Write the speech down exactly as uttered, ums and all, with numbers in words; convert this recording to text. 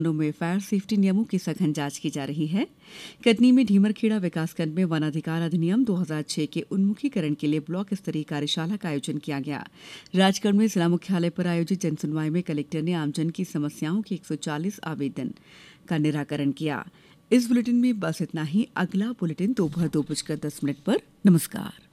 में fire safety नियमों की सघन जांच की जा रही है। कटनी में ढीमरखेड़ा विकासखंड में वन अधिकार अधिनियम दो हज़ार छह के उन्मुखीकरण के लिए ब्लॉक स्तरीय कार्यशाला का आयोजन किया गया। राजगढ़ में जिला मुख्यालय पर आयोजित जनसुनवाई में कलेक्टर ने आमजन की समस्याओं के एक सौ चालीस आवेदन का निराकरण किया। इस बुलेटिन में बस इतना ही। अगला बुलेटिन दोपहर दो बजकर दस मिनट पर। नमस्कार।